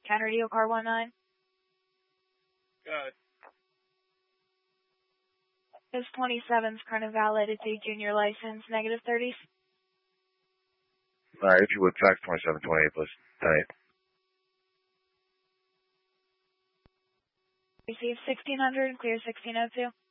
Counter Radio Car 19. Got it. This 27's current and valid. It's a junior license, negative 30s. Alright, if you would, fax 2728, please. 10-8. Receive 1600 and clear 1602.